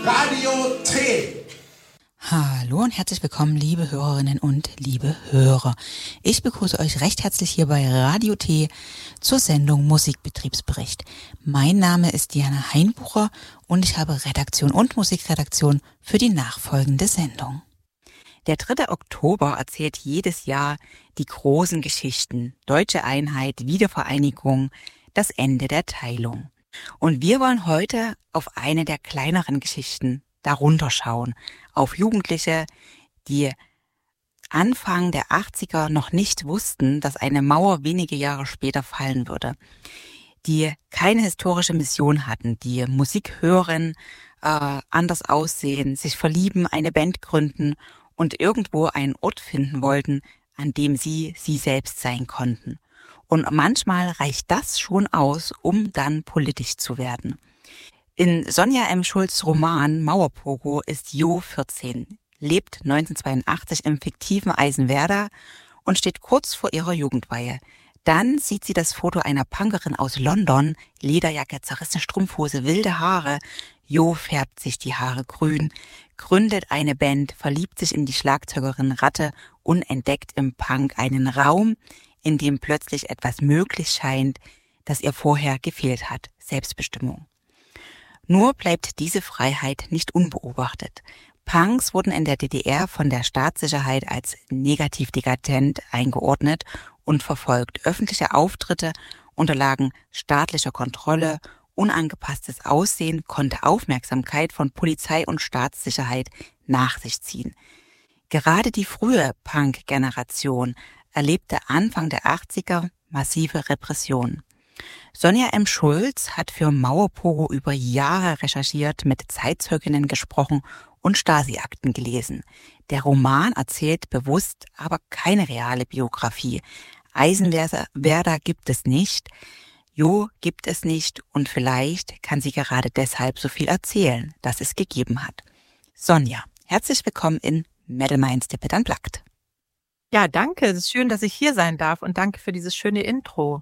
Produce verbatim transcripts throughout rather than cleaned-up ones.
Radio T. Hallo und herzlich willkommen, liebe Hörerinnen und liebe Hörer. Ich begrüße euch recht herzlich hier bei Radio T zur Sendung Musikbetriebsbericht. Mein Name ist Diana Heinbucher und ich habe Redaktion und Musikredaktion für die nachfolgende Sendung. Der dritte Oktober erzählt jedes Jahr die großen Geschichten: Deutsche Einheit, Wiedervereinigung, das Ende der Teilung. Und wir wollen heute auf eine der kleineren Geschichten darunter schauen, auf Jugendliche, die Anfang der achtziger noch nicht wussten, dass eine Mauer wenige Jahre später fallen würde, die keine historische Mission hatten, die Musik hören, äh, anders aussehen, sich verlieben, eine Band gründen und irgendwo einen Ort finden wollten, an dem sie sie selbst sein konnten. Und manchmal reicht das schon aus, um dann politisch zu werden. In Sonja M. Schulz' Roman Mauerpogo ist Jo vierzehn, lebt neunzehnhundertzweiundachtzig im fiktiven Eisenwerder und steht kurz vor ihrer Jugendweihe. Dann sieht sie das Foto einer Punkerin aus London, Lederjacke, zerrissene Strumpfhose, wilde Haare. Jo färbt sich die Haare grün, gründet eine Band, verliebt sich in die Schlagzeugerin Ratte und entdeckt im Punk einen Raum, in dem plötzlich etwas möglich scheint, das ihr vorher gefehlt hat: Selbstbestimmung. Nur bleibt diese Freiheit nicht unbeobachtet. Punks wurden in der D D R von der Staatssicherheit als negativ dekadent eingeordnet und verfolgt. Öffentliche Auftritte unterlagen staatlicher Kontrolle. Unangepasstes Aussehen konnte Aufmerksamkeit von Polizei und Staatssicherheit nach sich ziehen. Gerade die frühe Punk-Generation erlebte Anfang der achtziger massive Repressionen. Sonja M. Schulz hat für Mauerpogo über Jahre recherchiert, mit Zeitzeuginnen gesprochen und Stasi-Akten gelesen. Der Roman erzählt bewusst aber keine reale Biografie. Eisenwerder gibt es nicht, Jo gibt es nicht und vielleicht kann sie gerade deshalb so viel erzählen, dass es gegeben hat. Sonja, herzlich willkommen in Metal Minds Dip It Unplugged. Ja, danke. Es ist schön, dass ich hier sein darf und danke für dieses schöne Intro.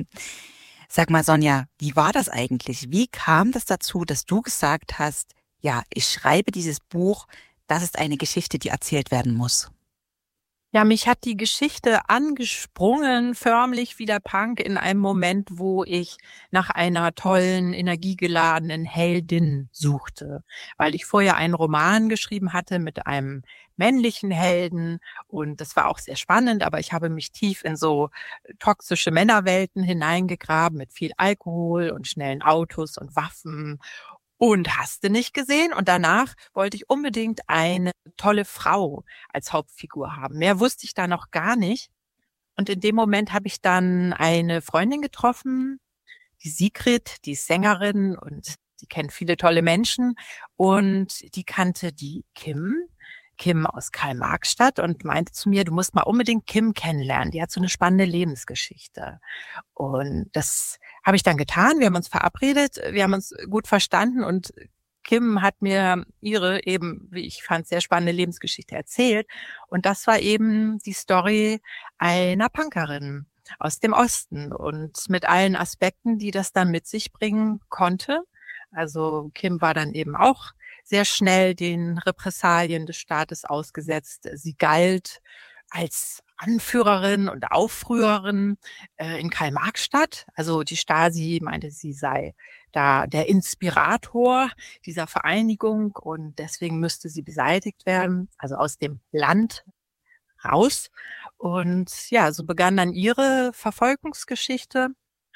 Sag mal, Sonja, wie war das eigentlich? Wie kam das dazu, dass du gesagt hast, ja, ich schreibe dieses Buch, das ist eine Geschichte, die erzählt werden muss? Ja, mich hat die Geschichte angesprungen, förmlich wie der Punk, in einem Moment, wo ich nach einer tollen, energiegeladenen Heldin suchte. Weil ich vorher einen Roman geschrieben hatte mit einem männlichen Helden und das war auch sehr spannend, aber ich habe mich tief in so toxische Männerwelten hineingegraben mit viel Alkohol und schnellen Autos und Waffen. Und hast du nicht gesehen? Und danach wollte ich unbedingt eine tolle Frau als Hauptfigur haben. Mehr wusste ich da noch gar nicht. Und in dem Moment habe ich dann eine Freundin getroffen, die Sigrid, die ist Sängerin und die kennt viele tolle Menschen. Und die kannte die Kim, Kim aus Karl-Marx-Stadt und meinte zu mir, du musst mal unbedingt Kim kennenlernen. Die hat so eine spannende Lebensgeschichte. Und das habe ich dann getan. Wir haben uns verabredet, wir haben uns gut verstanden und Kim hat mir ihre eben, wie ich fand, sehr spannende Lebensgeschichte erzählt. Und das war eben die Story einer Punkerin aus dem Osten und mit allen Aspekten, die das dann mit sich bringen konnte. Also Kim war dann eben auch sehr schnell den Repressalien des Staates ausgesetzt. Sie galt als Anführerin und Aufrührerin äh, in Karl-Marx-Stadt. Also die Stasi meinte, sie sei da der Inspirator dieser Vereinigung und deswegen müsste sie beseitigt werden, also aus dem Land raus. Und ja, so begann dann ihre Verfolgungsgeschichte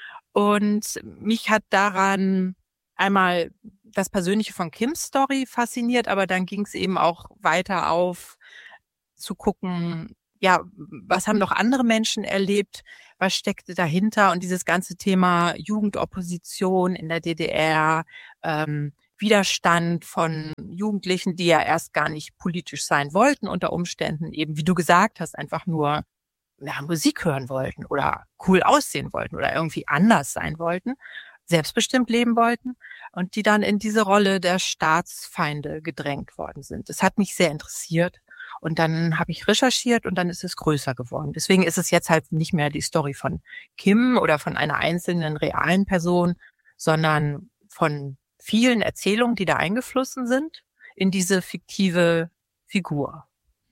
und mich hat daran einmal das Persönliche von Kims Story fasziniert, aber dann ging es eben auch weiter auf zu gucken, ja, was haben noch andere Menschen erlebt, was steckte dahinter und dieses ganze Thema Jugendopposition in der D D R, ähm, Widerstand von Jugendlichen, die ja erst gar nicht politisch sein wollten unter Umständen, eben wie du gesagt hast, einfach nur ja, Musik hören wollten oder cool aussehen wollten oder irgendwie anders sein wollten, selbstbestimmt leben wollten und die dann in diese Rolle der Staatsfeinde gedrängt worden sind. Das hat mich sehr interessiert und dann habe ich recherchiert und dann ist es größer geworden. Deswegen ist es jetzt halt nicht mehr die Story von Kim oder von einer einzelnen realen Person, sondern von vielen Erzählungen, die da eingeflossen sind, in diese fiktive Figur.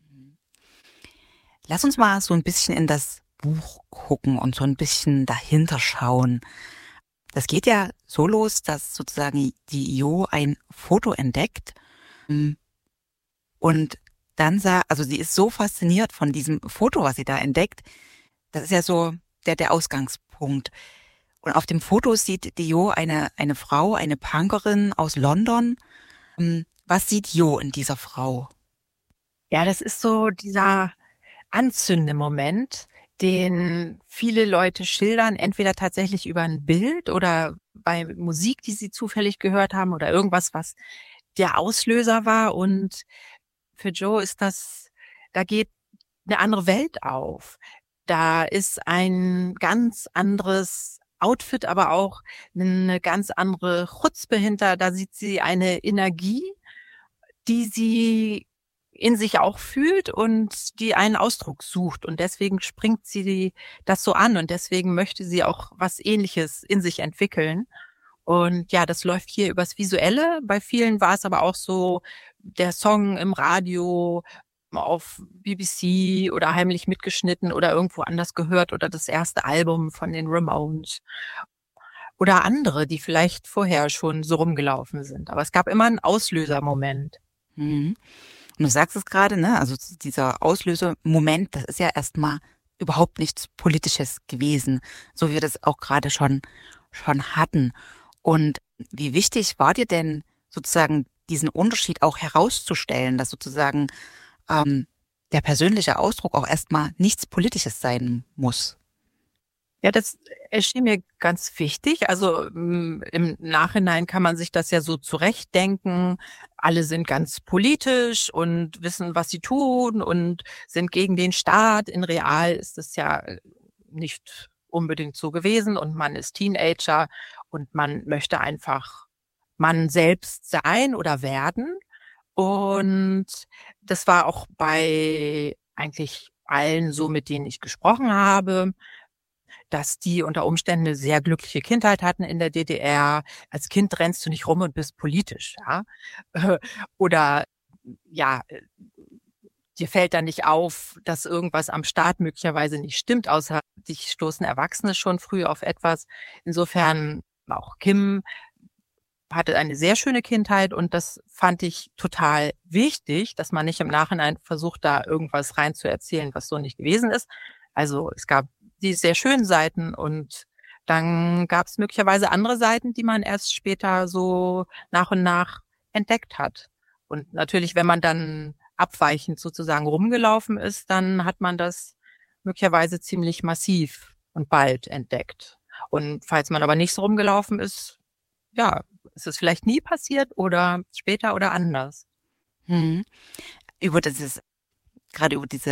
Lass uns mal so ein bisschen in das Buch gucken und so ein bisschen dahinter schauen. Das geht ja so los, dass sozusagen die Jo ein Foto entdeckt und dann sagt, also sie ist so fasziniert von diesem Foto, was sie da entdeckt. Das ist ja so der, der Ausgangspunkt. Und auf dem Foto sieht die Jo eine, eine Frau, eine Punkerin aus London. Was sieht Jo in dieser Frau? Ja, das ist so dieser anzündende Moment, den viele Leute schildern, entweder tatsächlich über ein Bild oder bei Musik, die sie zufällig gehört haben oder irgendwas, was der Auslöser war. Und für Jo ist das, da geht eine andere Welt auf. Da ist ein ganz anderes Outfit, aber auch eine ganz andere Chutzpe hinter. Da sieht sie eine Energie, die sie in sich auch fühlt und die einen Ausdruck sucht. Und deswegen springt sie das so an und deswegen möchte sie auch was Ähnliches in sich entwickeln. Und ja, das läuft hier übers Visuelle. Bei vielen war es aber auch so der Song im Radio, auf B B C oder heimlich mitgeschnitten oder irgendwo anders gehört oder das erste Album von den Ramones oder andere, die vielleicht vorher schon so rumgelaufen sind. Aber es gab immer einen Auslösermoment. Mhm. Und du sagst es gerade, ne? Also dieser Auslösemoment, das ist ja erstmal überhaupt nichts Politisches gewesen, so wie wir das auch gerade schon schon hatten. Und wie wichtig war dir denn sozusagen diesen Unterschied auch herauszustellen, dass sozusagen ähm, der persönliche Ausdruck auch erstmal nichts Politisches sein muss? Ja, das erschien mir ganz wichtig. Also m, im Nachhinein kann man sich das ja so zurechtdenken. Alle sind ganz politisch und wissen, was sie tun und sind gegen den Staat. In real ist es ja nicht unbedingt so gewesen und man ist Teenager und man möchte einfach man selbst sein oder werden. Und das war auch bei eigentlich allen so, mit denen ich gesprochen habe, dass die unter Umständen eine sehr glückliche Kindheit hatten in der D D R. Als Kind rennst du nicht rum und bist politisch, ja. Oder ja, dir fällt dann nicht auf, dass irgendwas am Staat möglicherweise nicht stimmt, außer dich stoßen Erwachsene schon früh auf etwas. Insofern auch Kim hatte eine sehr schöne Kindheit und das fand ich total wichtig, dass man nicht im Nachhinein versucht, da irgendwas rein zu erzählen, was so nicht gewesen ist. Also es gab die sehr schönen Seiten und dann gab es möglicherweise andere Seiten, die man erst später so nach und nach entdeckt hat. Und natürlich, wenn man dann abweichend sozusagen rumgelaufen ist, dann hat man das möglicherweise ziemlich massiv und bald entdeckt. Und falls man aber nicht so rumgelaufen ist, ja, ist es vielleicht nie passiert oder später oder anders. Mhm. Über dieses, gerade über diese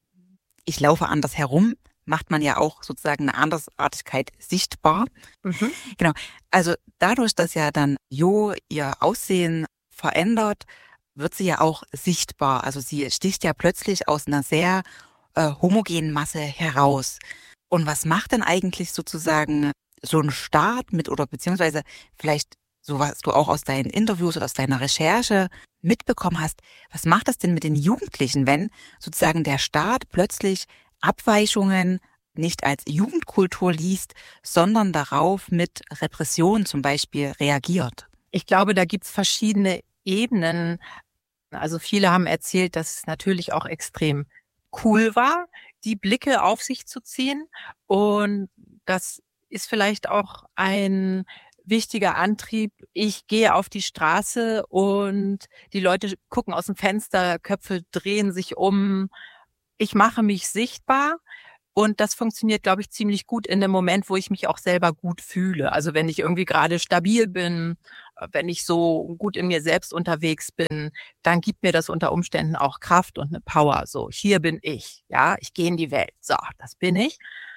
ich laufe anders herum, macht man ja auch sozusagen eine Andersartigkeit sichtbar. Mhm. Genau. Also dadurch, dass ja dann Jo ihr Aussehen verändert, wird sie ja auch sichtbar. Also sie sticht ja plötzlich aus einer sehr äh, homogenen Masse heraus. Und was macht denn eigentlich sozusagen so ein Staat mit oder beziehungsweise vielleicht so, was du auch aus deinen Interviews oder aus deiner Recherche mitbekommen hast, was macht das denn mit den Jugendlichen, wenn sozusagen der Staat plötzlich Abweichungen nicht als Jugendkultur liest, sondern darauf mit Repression zum Beispiel reagiert? Ich glaube, da gibt's verschiedene Ebenen. Also viele haben erzählt, dass es natürlich auch extrem cool war, die Blicke auf sich zu ziehen. Und das ist vielleicht auch ein wichtiger Antrieb. Ich gehe auf die Straße und die Leute gucken aus dem Fenster, Köpfe drehen sich um. Ich mache mich sichtbar. Und das funktioniert, glaube ich, ziemlich gut in dem Moment, wo ich mich auch selber gut fühle. Also wenn ich irgendwie gerade stabil bin, wenn ich so gut in mir selbst unterwegs bin, dann gibt mir das unter Umständen auch Kraft und eine Power. So, hier bin ich, ja, ich gehe in die Welt. So, das bin ich.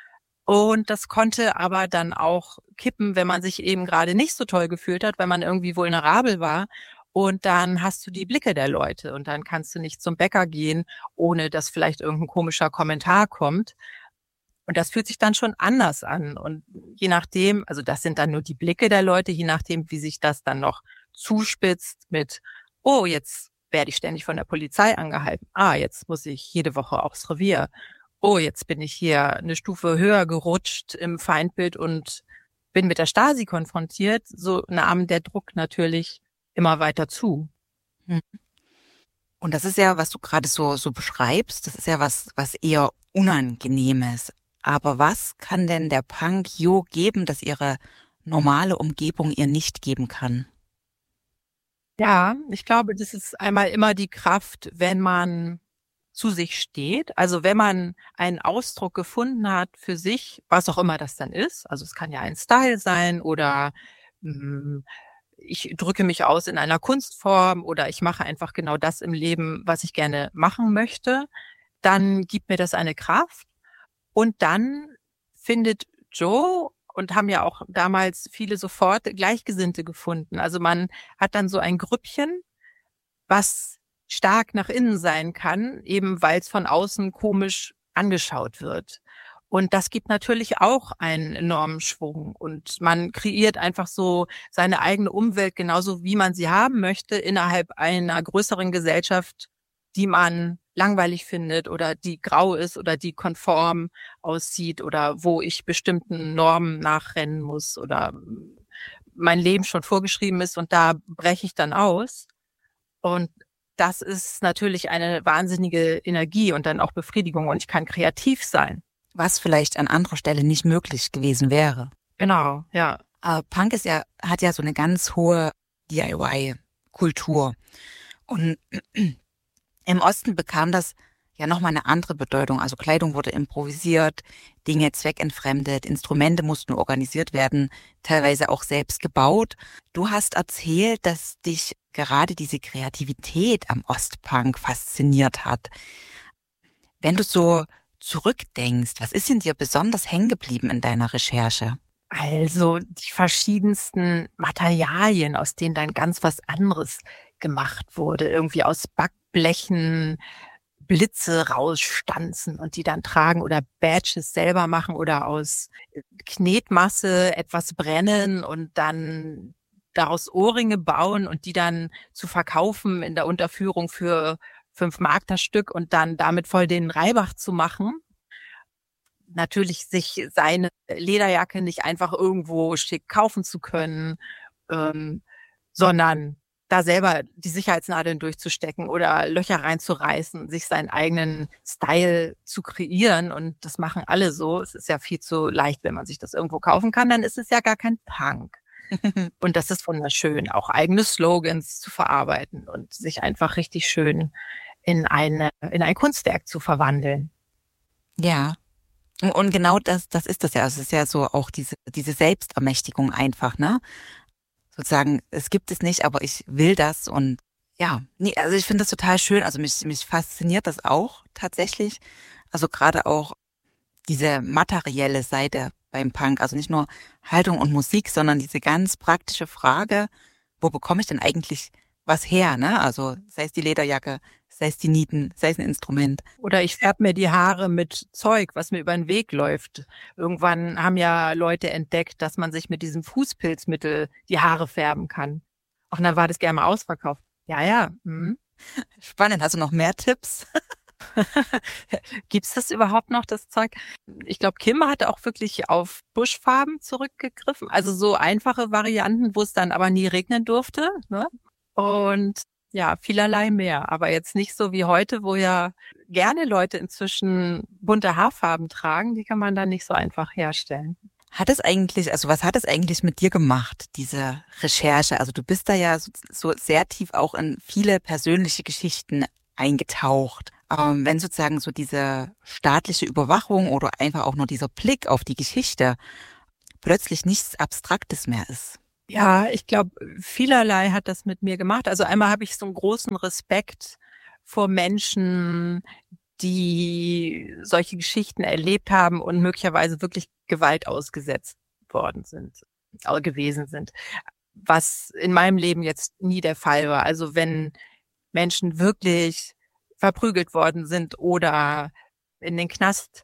Und das konnte aber dann auch kippen, wenn man sich eben gerade nicht so toll gefühlt hat, weil man irgendwie vulnerabel war. Und dann hast du die Blicke der Leute und dann kannst du nicht zum Bäcker gehen, ohne dass vielleicht irgendein komischer Kommentar kommt. Und das fühlt sich dann schon anders an. Und je nachdem, also das sind dann nur die Blicke der Leute, je nachdem, wie sich das dann noch zuspitzt mit, oh, jetzt werde ich ständig von der Polizei angehalten. Ah, jetzt muss ich jede Woche aufs Revier. Oh, jetzt bin ich hier eine Stufe höher gerutscht im Feindbild und bin mit der Stasi konfrontiert. So nahm der Druck natürlich immer weiter zu. Hm. Und das ist ja, was du gerade so, so beschreibst, das ist ja was, was eher Unangenehmes. Aber was kann denn der Punk Jo geben, das ihre normale Umgebung ihr nicht geben kann? Ja, ich glaube, das ist einmal immer die Kraft, wenn man zu sich steht. Also wenn man einen Ausdruck gefunden hat für sich, was auch immer das dann ist. Also es kann ja ein Style sein oder mh, ich drücke mich aus in einer Kunstform oder ich mache einfach genau das im Leben, was ich gerne machen möchte. Dann gibt mir das eine Kraft. Und dann findet Jo und haben ja auch damals viele sofort Gleichgesinnte gefunden. Also man hat dann so ein Grüppchen, was stark nach innen sein kann, eben weil es von außen komisch angeschaut wird. Und das gibt natürlich auch einen enormen Schwung. Und man kreiert einfach so seine eigene Umwelt genauso, wie man sie haben möchte, innerhalb einer größeren Gesellschaft, die man langweilig findet oder die grau ist oder die konform aussieht oder wo ich bestimmten Normen nachrennen muss oder mein Leben schon vorgeschrieben ist und da breche ich dann aus. Und das ist natürlich eine wahnsinnige Energie und dann auch Befriedigung und ich kann kreativ sein. Was vielleicht an anderer Stelle nicht möglich gewesen wäre. Genau, ja. Aber Punk ist ja, hat ja so eine ganz hohe D I Y-Kultur. Und im Osten bekam das ja nochmal eine andere Bedeutung. Also Kleidung wurde improvisiert, Dinge zweckentfremdet, Instrumente mussten organisiert werden, teilweise auch selbst gebaut. Du hast erzählt, dass dich gerade diese Kreativität am Ostpunk fasziniert hat. Wenn du so zurückdenkst, was ist in dir besonders hängen geblieben in deiner Recherche? Also die verschiedensten Materialien, aus denen dann ganz was anderes gemacht wurde. Irgendwie aus Backblechen Blitze rausstanzen und die dann tragen oder Badges selber machen oder aus Knetmasse etwas brennen und dann daraus Ohrringe bauen und die dann zu verkaufen in der Unterführung für fünf Mark das Stück und dann damit voll den Reibach zu machen. Natürlich sich seine Lederjacke nicht einfach irgendwo schick kaufen zu können, ähm, sondern da selber die Sicherheitsnadeln durchzustecken oder Löcher reinzureißen, sich seinen eigenen Style zu kreieren. Und das machen alle so. Es ist ja viel zu leicht, wenn man sich das irgendwo kaufen kann, dann ist es ja gar kein Punk. Und das ist wunderschön, auch eigene Slogans zu verarbeiten und sich einfach richtig schön in eine, in ein Kunstwerk zu verwandeln. Ja. Und genau das, das ist das ja. Also es ist ja so auch diese, diese Selbstermächtigung einfach, ne? Sozusagen, es gibt es nicht, aber ich will das und ja, nee, also ich finde das total schön. Also mich, mich fasziniert das auch tatsächlich. Also gerade auch diese materielle Seite beim Punk. Also nicht nur Haltung und Musik, sondern diese ganz praktische Frage, wo bekomme ich denn eigentlich was her, ne? Also sei es die Lederjacke, sei es die Nieten, sei es ein Instrument. Oder ich färbe mir die Haare mit Zeug, was mir über den Weg läuft. Irgendwann haben ja Leute entdeckt, dass man sich mit diesem Fußpilzmittel die Haare färben kann. Ach, und dann war das gerne mal ausverkauft. Ja, ja. Mhm. Spannend. Hast du noch mehr Tipps? Gibt's das überhaupt noch, das Zeug? Ich glaube, Kim hat auch wirklich auf Buschfarben zurückgegriffen. Also so einfache Varianten, wo es dann aber nie regnen durfte, ne? Und ja, vielerlei mehr. Aber jetzt nicht so wie heute, wo ja gerne Leute inzwischen bunte Haarfarben tragen. Die kann man dann nicht so einfach herstellen. Hat es eigentlich, also was hat es eigentlich mit dir gemacht, diese Recherche? Also du bist da ja so, so sehr tief auch in viele persönliche Geschichten eingetaucht. Ähm, wenn sozusagen so diese staatliche Überwachung oder einfach auch nur dieser Blick auf die Geschichte plötzlich nichts Abstraktes mehr ist. Ja, ich glaube, vielerlei hat das mit mir gemacht. Also einmal habe ich so einen großen Respekt vor Menschen, die solche Geschichten erlebt haben und möglicherweise wirklich Gewalt ausgesetzt worden sind, äh, gewesen sind. Was in meinem Leben jetzt nie der Fall war. Also wenn Menschen wirklich verprügelt worden sind oder in den Knast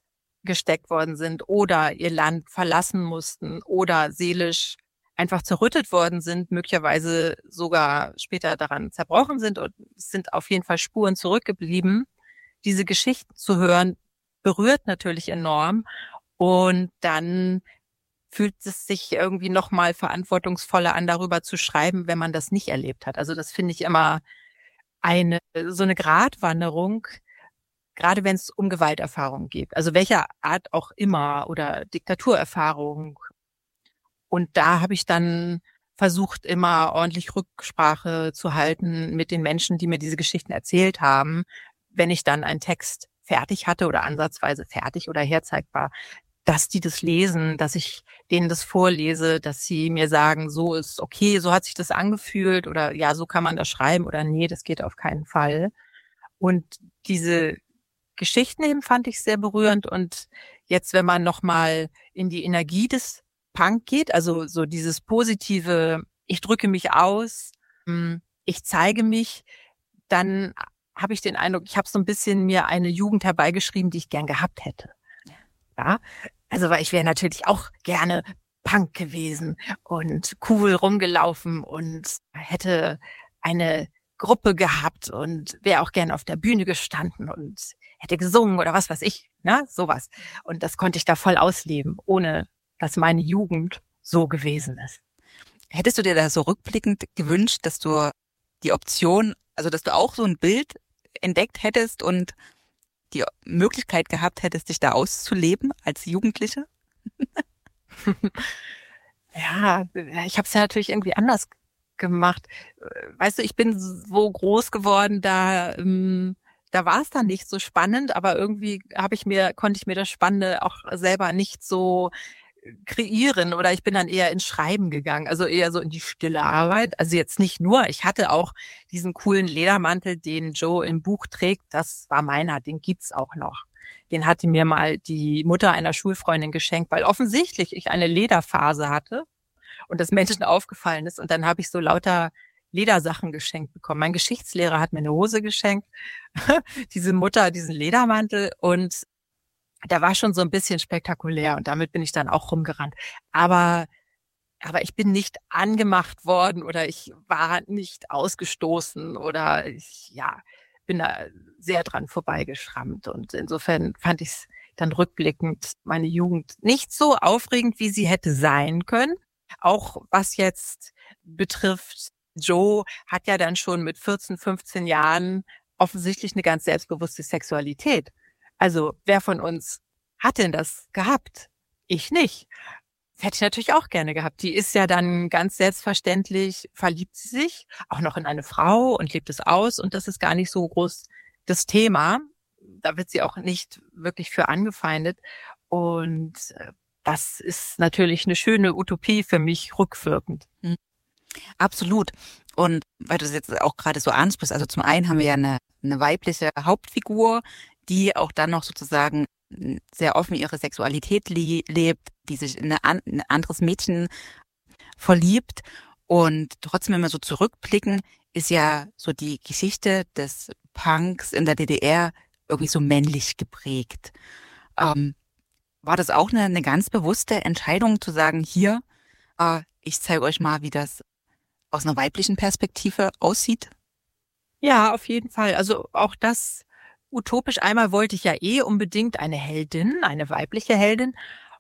gesteckt worden sind oder ihr Land verlassen mussten oder seelisch einfach zerrüttet worden sind, möglicherweise sogar später daran zerbrochen sind und es sind auf jeden Fall Spuren zurückgeblieben. Diese Geschichten zu hören, berührt natürlich enorm und dann fühlt es sich irgendwie noch mal verantwortungsvoller an, darüber zu schreiben, wenn man das nicht erlebt hat. Also das finde ich immer eine so eine Gratwanderung, gerade wenn es um Gewalterfahrungen geht, also welcher Art auch immer oder Diktaturerfahrung. Und da habe ich dann versucht, immer ordentlich Rücksprache zu halten mit den Menschen, die mir diese Geschichten erzählt haben, wenn ich dann einen Text fertig hatte oder ansatzweise fertig oder herzeigbar, dass die das lesen, dass ich denen das vorlese, dass sie mir sagen, so ist okay, so hat sich das angefühlt oder ja, so kann man das schreiben oder nee, das geht auf keinen Fall. Und diese Geschichten eben fand ich sehr berührend und jetzt, wenn man nochmal in die Energie des Punk geht, also so dieses positive, ich drücke mich aus, ich zeige mich, dann habe ich den Eindruck, ich habe so ein bisschen mir eine Jugend herbeigeschrieben, die ich gern gehabt hätte. Ja, also weil ich wäre natürlich auch gerne Punk gewesen und cool rumgelaufen und hätte eine Gruppe gehabt und wäre auch gerne auf der Bühne gestanden und hätte gesungen oder was weiß ich, ne, sowas. Und das konnte ich da voll ausleben, ohne dass meine Jugend so gewesen ist. Hättest du dir da so rückblickend gewünscht, dass du die Option, also dass du auch so ein Bild entdeckt hättest und die Möglichkeit gehabt hättest, dich da auszuleben als Jugendliche? Ja, ich habe es ja natürlich irgendwie anders gemacht. Weißt du, ich bin so groß geworden, da ähm, da war es dann nicht so spannend, aber irgendwie habe ich mir konnte ich mir das Spannende auch selber nicht so kreieren oder ich bin dann eher ins Schreiben gegangen, also eher so in die stille Arbeit. Also jetzt nicht nur, ich hatte auch diesen coolen Ledermantel, den Joe im Buch trägt, das war meiner, den gibt's auch noch. Den hatte mir mal die Mutter einer Schulfreundin geschenkt, weil offensichtlich ich eine Lederphase hatte und das Menschen aufgefallen ist und dann habe ich so lauter Ledersachen geschenkt bekommen. Mein Geschichtslehrer hat mir eine Hose geschenkt, diese Mutter diesen Ledermantel und da war schon so ein bisschen spektakulär und damit bin ich dann auch rumgerannt. Aber, aber ich bin nicht angemacht worden oder ich war nicht ausgestoßen oder ich, ja, bin da sehr dran vorbeigeschrammt. Und insofern fand ich es dann rückblickend meine Jugend nicht so aufregend, wie sie hätte sein können. Auch was jetzt betrifft, Joe hat ja dann schon mit vierzehn, fünfzehn Jahren offensichtlich eine ganz selbstbewusste Sexualität. Also wer von uns hat denn das gehabt? Ich nicht. Das hätte ich natürlich auch gerne gehabt. Die ist ja dann ganz selbstverständlich, verliebt sie sich auch noch in eine Frau und lebt es aus. Und das ist gar nicht so groß das Thema. Da wird sie auch nicht wirklich für angefeindet. Und das ist natürlich eine schöne Utopie für mich rückwirkend. Mhm. Absolut. Und weil du das jetzt auch gerade so ansprichst, also zum einen haben wir ja eine, eine weibliche Hauptfigur, die auch dann noch sozusagen sehr offen ihre Sexualität le- lebt, die sich in eine an, ein anderes Mädchen verliebt. Und trotzdem, wenn wir so zurückblicken, ist ja so die Geschichte des Punks in der D D R irgendwie so männlich geprägt. Ähm, war das auch eine, eine ganz bewusste Entscheidung zu sagen, hier, äh, ich zeige euch mal, wie das aus einer weiblichen Perspektive aussieht? Ja, auf jeden Fall. Also auch das utopisch. Einmal wollte ich ja eh unbedingt eine Heldin, eine weibliche Heldin.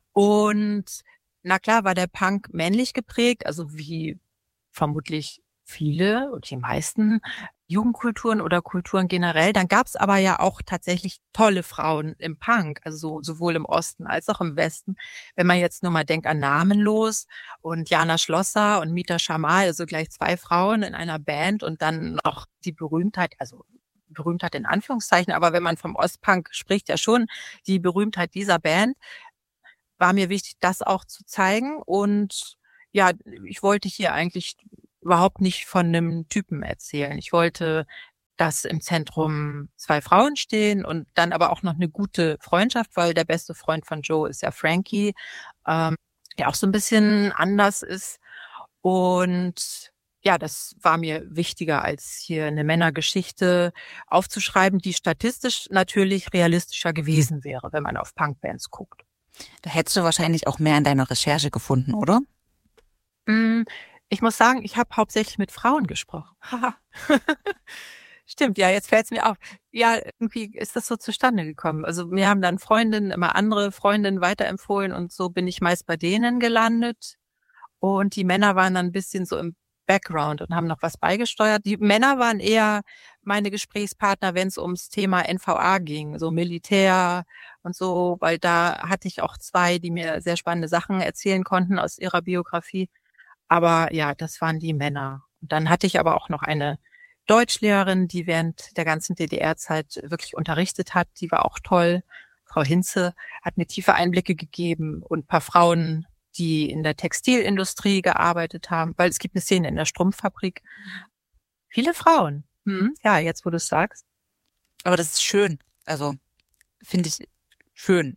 Und na klar war der Punk männlich geprägt, also wie vermutlich viele und die meisten Jugendkulturen oder Kulturen generell. Dann gab es aber ja auch tatsächlich tolle Frauen im Punk, also sowohl im Osten als auch im Westen. Wenn man jetzt nur mal denkt an Namenlos und Jana Schlosser und Mita Schamal, also gleich zwei Frauen in einer Band und dann noch die Berühmtheit, also Berühmtheit in Anführungszeichen, aber wenn man vom Ostpunk spricht, ja schon die Berühmtheit dieser Band, war mir wichtig, das auch zu zeigen. Und ja, ich wollte hier eigentlich überhaupt nicht von einem Typen erzählen. Ich wollte, dass im Zentrum zwei Frauen stehen und dann aber auch noch eine gute Freundschaft, weil der beste Freund von Joe ist ja Frankie, ähm, der auch so ein bisschen anders ist. Und Ja, das war mir wichtiger, als hier eine Männergeschichte aufzuschreiben, die statistisch natürlich realistischer gewesen wäre, wenn man auf Punkbands guckt. Da hättest du wahrscheinlich auch mehr in deiner Recherche gefunden, oder? Hm, ich muss sagen, ich habe hauptsächlich mit Frauen gesprochen. Haha. Stimmt, ja, jetzt fällt's mir auf. Ja, irgendwie ist das so zustande gekommen. Also, mir haben dann Freundinnen immer andere Freundinnen weiterempfohlen und so bin ich meist bei denen gelandet. Und die Männer waren dann 'n bisschen so im Background und haben noch was beigesteuert. Die Männer waren eher meine Gesprächspartner, wenn's ums Thema N V A ging, so Militär und so, weil da hatte ich auch zwei, die mir sehr spannende Sachen erzählen konnten aus ihrer Biografie. Aber ja, das waren die Männer. Und dann hatte ich aber auch noch eine Deutschlehrerin, die während der ganzen D D R-Zeit wirklich unterrichtet hat. Die war auch toll. Frau Hinze hat mir tiefe Einblicke gegeben und ein paar Frauen, die in der Textilindustrie gearbeitet haben, weil es gibt eine Szene in der Strumpffabrik. Viele Frauen. Mhm. Ja, jetzt, wo du's sagst. Aber das ist schön. Also, finde ich schön.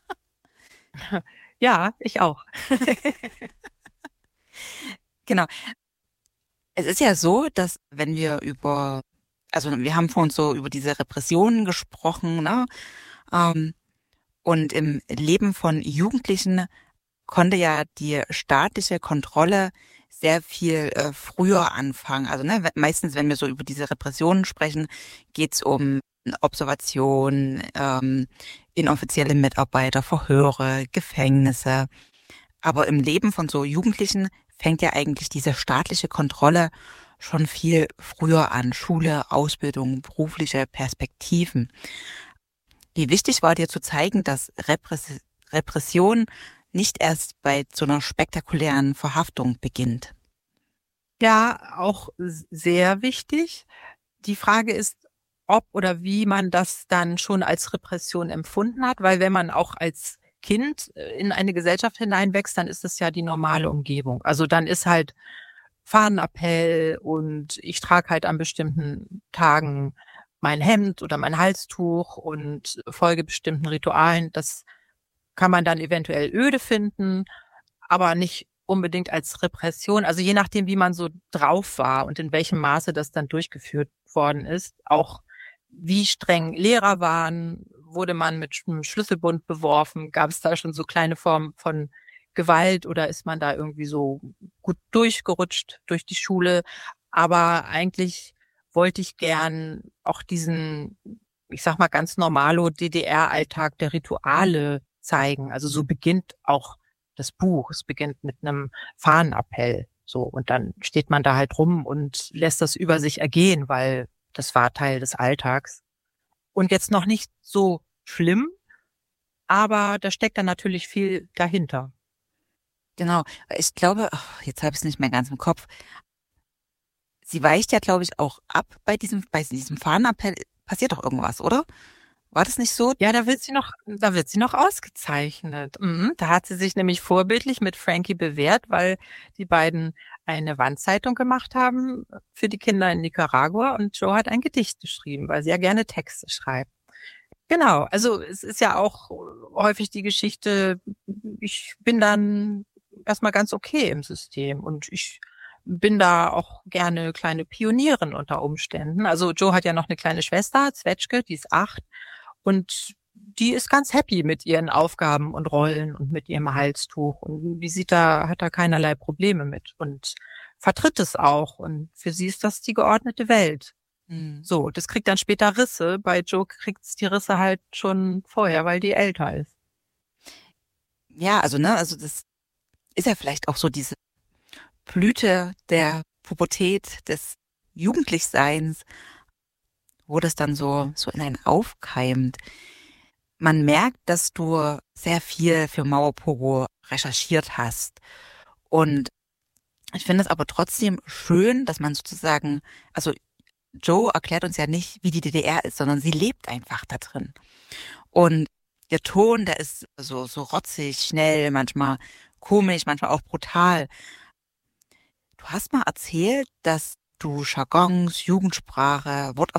Ja, ich auch. Genau. Es ist ja so, dass wenn wir über, also wir haben vorhin so über diese Repressionen gesprochen, ne? Ähm, und im Leben von Jugendlichen konnte ja die staatliche Kontrolle sehr viel äh, früher anfangen. Also ne, we- meistens, wenn wir so über diese Repressionen sprechen, geht's um Observation, ähm, inoffizielle Mitarbeiter, Verhöre, Gefängnisse. Aber im Leben von so Jugendlichen fängt ja eigentlich diese staatliche Kontrolle schon viel früher an. Schule, Ausbildung, berufliche Perspektiven. Wie wichtig war dir zu zeigen, dass Repress Repression nicht erst bei so einer spektakulären Verhaftung beginnt? Ja, auch s sehr wichtig. Die Frage ist, ob oder wie man das dann schon als Repression empfunden hat, weil wenn man auch als Kind, äh, in eine Gesellschaft hineinwächst, dann ist das ja die normale Umgebung. Also, dann ist halt Fahnenappell und ich trage halt an bestimmten Tagen mein Hemd oder mein Halstuch und folge bestimmten Ritualen. Das kann man dann eventuell öde finden, aber nicht unbedingt als Repression. Also, je nachdem, wie man so drauf war und in welchem Maße das dann durchgeführt worden ist, auch wie streng Lehrer waren, wurde man mit Sch 'nem Schlüsselbund beworfen? Gab es da schon so kleine Formen von Gewalt oder ist man da irgendwie so gut durchgerutscht durch die Schule? Aber eigentlich wollte ich gern auch diesen, ich sage mal, ganz normalo D D R-Alltag der Rituale zeigen. Also, so beginnt auch das Buch. Es beginnt mit 'nem Fahnenappell, so. Und dann steht man da halt rum und lässt das über sich ergehen, weil das war Teil des Alltags. Und jetzt noch nicht so schlimm, aber da steckt dann natürlich viel dahinter. Genau. Ich glaube, ach, jetzt habe ich es nicht mehr ganz im Kopf. Sie weicht ja, glaube ich, auch ab bei diesem, bei diesem Fahnenappell. Passiert doch irgendwas, oder? War das nicht so? Ja, da wird sie noch da wird sie noch ausgezeichnet. Mhm. Da hat sie sich nämlich vorbildlich mit Frankie bewährt, weil die beiden eine Wandzeitung gemacht haben für die Kinder in Nicaragua und Joe hat ein Gedicht geschrieben, weil sie ja gerne Texte schreibt. Genau, also es ist ja auch häufig die Geschichte, ich bin dann erst mal ganz okay im System und ich bin da auch gerne kleine Pionierin unter Umständen. Also, Joe hat ja noch 'ne kleine Schwester, Zwetschge, die ist acht und die ist ganz happy mit ihren Aufgaben und Rollen und mit ihrem Halstuch und die sieht da hat da keinerlei Probleme mit und vertritt es auch und für sie ist das die geordnete Welt. Hm. So, das kriegt dann später Risse. Bei Joe kriegt's die Risse halt schon vorher, weil die älter ist. Ja, also ne, also das ist ja vielleicht auch so diese Blüte der Pubertät, des Jugendlichseins, wo das dann so, so in einen aufkeimt. Man merkt, dass du sehr viel für Mauerpogo recherchiert hast. Und ich finde es aber trotzdem schön, dass man sozusagen, also Joe erklärt uns ja nicht, wie die D D R ist, sondern sie lebt einfach da drin. Und der Ton, der ist so, so rotzig, schnell, manchmal komisch, manchmal auch brutal. Du hast mal erzählt, dass du Jargons, Jugendsprache,